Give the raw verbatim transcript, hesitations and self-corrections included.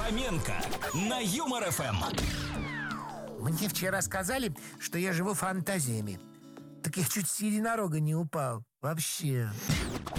Фоменко на Юмор ФМ. Мне вчера сказали, что я живу фантазиями. Так я чуть с единорога не упал. Вообще.